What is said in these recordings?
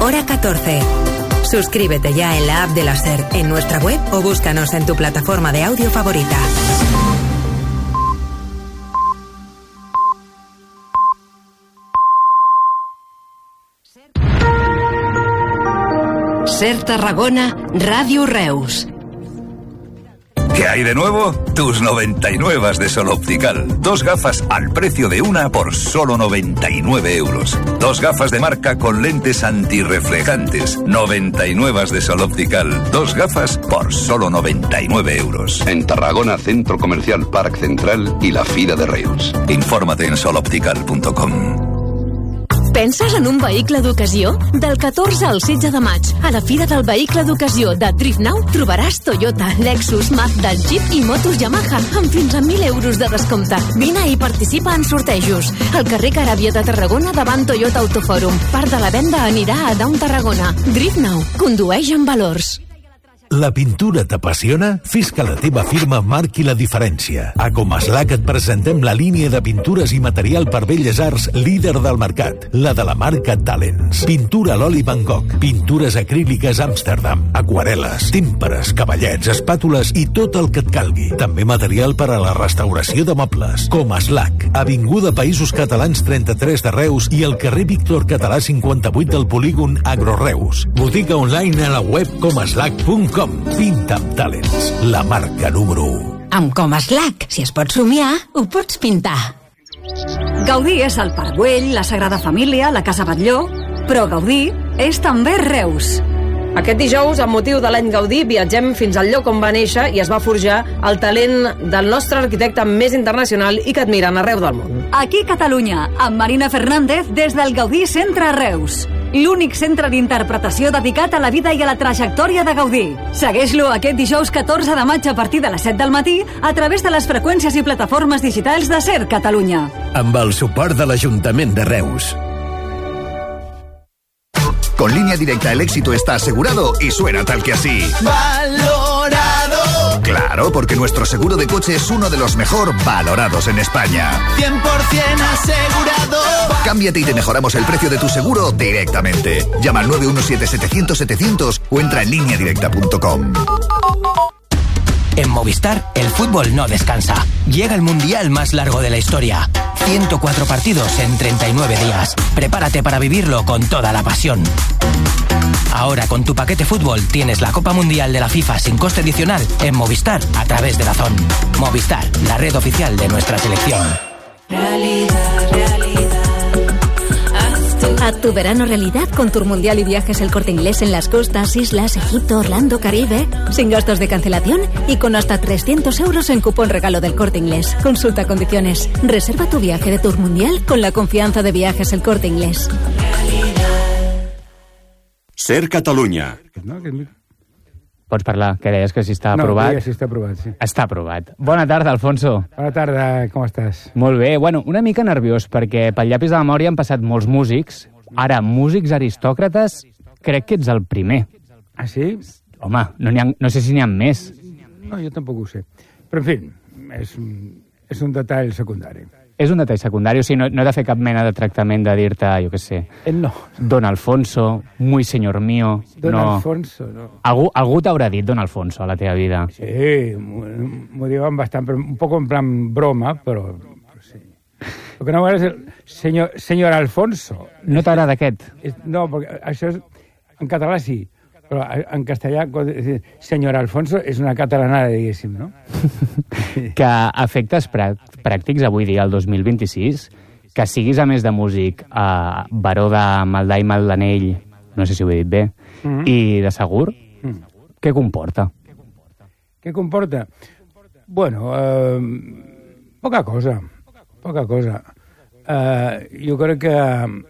Hora 14. Suscríbete ya en la app de la SER, en nuestra web o búscanos en tu plataforma de audio favorita. SER Tarragona, Radio Reus. ¿Qué hay de nuevo? Tus 99 de Sol Optical. 2 gafas al precio de una por solo 99 euros. 2 gafas de marca con lentes antirreflejantes. 99 de Sol Optical. 2 gafas por solo 99 euros. En Tarragona, Centro Comercial Parc Central y la Fira de Reus. Infórmate en soloptical.com. Penses en un vehicle d'ocasió? Del 14 al 16 de maig, a la Fira del Vehicle d'Ocasió de Driftnow trobaràs Toyota, Lexus, Mazda, Jeep i motos Yamaha amb fins a 1.000 euros de descompte. Vine i participa en sortejos. Al carrer Caràbia de Tarragona davant Toyota Autofòrum. Part de la venda anirà a Down Tarragona. Driftnow. Condueix amb valors. La pintura t'apassiona? Fes que la teva firma marqui la diferència. A Comaslac et presentem la línia de pintures i material per belles arts líder del mercat, la de la marca Talents. Pintura a l'oli Van Gogh, pintures acríliques Amsterdam, aquarel·les, tèmperes, cavallets, espàtules i tot el que et calgui. També material per a la restauració de mobles. Comaslac, Avinguda Països Catalans 33 de Reus i el carrer Víctor Català 58 del polígon Agroreus. Botiga online a la web comaslac.com. Pinta amb Talents, la marca número 1. Amb Comaslac, si es pot somiar, ho pots pintar. Gaudí és el Parc Güell, la Sagrada Família, la Casa Batlló, però Gaudí és també Reus. Aquest dijous, amb motiu de l'any Gaudí, viatgem fins al lloc on va néixer i es va forjar el talent del nostre arquitecte més internacional i que admiren arreu del món. Aquí Catalunya, amb Marina Fernández des del Gaudí Centre Reus. L'únic centre d'interpretació dedicat a la vida i a la trajectòria de Gaudí. Segueix-lo aquest dijous 14 de maig a partir de les 7 del matí a través de les freqüències i plataformes digitals de SER Catalunya. Amb el suport de l'Ajuntament de Reus. Con Línea Directa el éxito está asegurado y suena tal que así. ¡Valorado! Claro, porque nuestro seguro de coche es uno de los mejor valorados en España. 100% asegurado. Cámbiate y te mejoramos el precio de tu seguro directamente. Llama al 917-700-700 o entra en lineadirecta.com. En Movistar, el fútbol no descansa. Llega el mundial más largo de la historia. 104 partidos en 39 días. Prepárate para vivirlo con toda la pasión. Ahora con tu paquete fútbol tienes la Copa Mundial de la FIFA sin coste adicional en Movistar a través de DAZN. Movistar, la red oficial de nuestra selección. Haz tu verano realidad con Tour Mundial y Viajes El Corte Inglés en las costas, islas, Egipto, Orlando, Caribe, sin gastos de cancelación y con hasta 300 euros en cupón regalo del Corte Inglés. Consulta condiciones. Reserva tu viaje de Tour Mundial con la confianza de Viajes El Corte Inglés. SER Catalunya. Pots parlar, que deies que si està aprovat. No, sí està aprovat, sí. Està aprovat. Bona tarda, Alfonso. Bona tarda, com estàs? Molt bé. Bueno, una mica nerviós, perquè pel llapis de la memòria han passat molts músics. Ara, músics aristòcrates, crec que ets el primer. Ah, sí? Home, no sé si n'hi ha més. No, jo tampoc ho sé. Però, en fi, és un detall secundari. És un detall secundari, o sigui, no he de fer cap mena de tractament de dir-te, jo què sé... No. Don Alfonso, muy señor mío... Don Alfonso, no. Algú t'haurà dit Don Alfonso a la teva vida. Sí, m'ho diuen bastant, però un poc en plan broma, però sí. El que no m'agrada és el senyor Alfonso. No t'agrada aquest? No, perquè això és... En català sí, però en castellà, senyor Alfonso és una catalanada, diguéssim, no? Que a efectes pràctics, avui dia, el 2026, que siguis, a més de músic, baró de Maldà i Maldanell, no sé si ho he dit bé, i de Segur, què comporta? Què comporta? Bueno, poca cosa. Jo crec que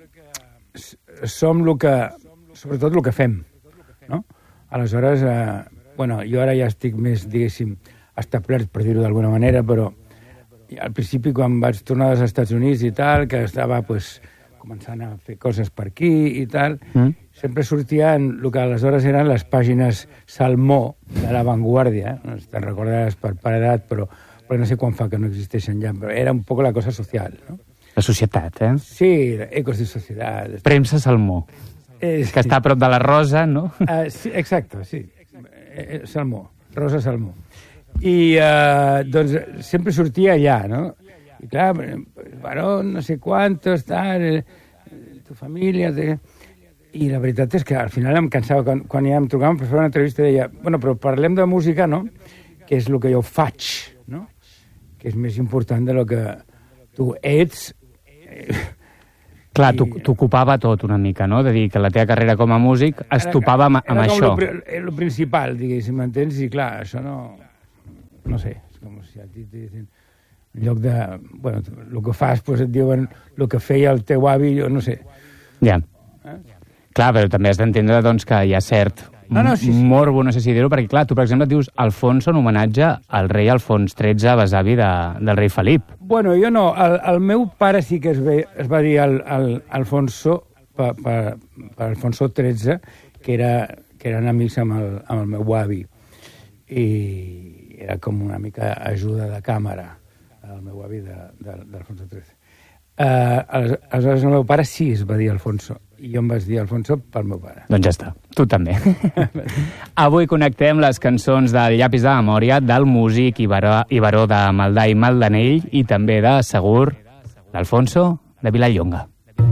som sobretot el que fem, no? Aleshores, jo ara ja estic més, diguéssim, establert, per dir-ho d'alguna manera, però al principi, quan vaig tornar dels Estats Units i tal, que estava començant a fer coses per aquí i tal, sempre sortien el que aleshores eren les pàgines Salmó de La Vanguardia, te'n recordaràs per edat, però no sé quan fa que no existeixen ja, però era un poc la cosa social, no? La societat, eh? Sí, Ecos de Societat. Premsa Salmó. que està a prop de la Rosa, no? Sí, exacte, sí. Salmó, Rosa Salmó. I, doncs, sempre sortia allà, no? I, clar, varón, no sé quantos, tal, tu família... I la veritat és que al final em cansava, quan ja em trucaven per fer una entrevista, deia, bueno, però parlem de música, no? Que és el que jo faig, no? Que és més important de lo que tu ets. Clar, t'ocupava tot una mica, no? De dir que la teva carrera com a músic es topava amb això. Era el principal, diguéssim, m'entens? I clar, això no sé, és com si a ti et diguessin, en lloc de, bueno, el que fas, doncs et diuen el que feia el teu avi, jo no sé. Ja. Clar, però també has d'entendre doncs, que hi ha cert morbo, no sé si dir-ho, perquè clar, tu per exemple et dius Alfonso en homenatge al rei Alfons XIII, besavi del rei Felip. Bueno, jo no, el meu pare sí que es va dir Alfonso per Alfonso XIII, que eren amics amb el meu avi, i era com una mica ajuda de càmera el meu avi d'Alfonso XIII. Aleshores el meu pare sí es va dir Alfonso, i jo em vaig dir Alfonso pel meu pare. Doncs ja està, tu també. Avui connectem les cançons del Llapis de Memòria, del músic i baró de Maldà i Maldanell, i també de Segur, d'Alfonso de Vilallonga.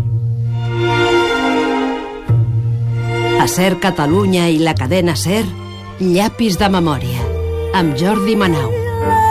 A SER Catalunya i la cadena SER, Llapis de Memòria, amb Jordi Manau.